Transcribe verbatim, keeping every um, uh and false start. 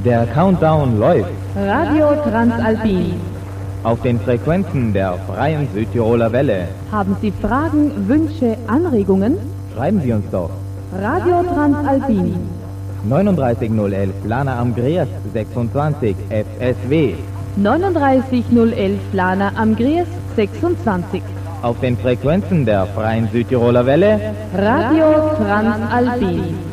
Der Countdown läuft Radio Transalpin. auf den Frequenzen der Freien Südtiroler Welle. Haben Sie Fragen, Wünsche, Anregungen? Schreiben Sie uns doch. Radio Transalpin. neununddreißig null elf Lana am Griers sechsundzwanzig F S W. neununddreißig null elf Lana am Griers sechsundzwanzig. Auf den Frequenzen der Freien Südtiroler Welle. Radio Transalpin.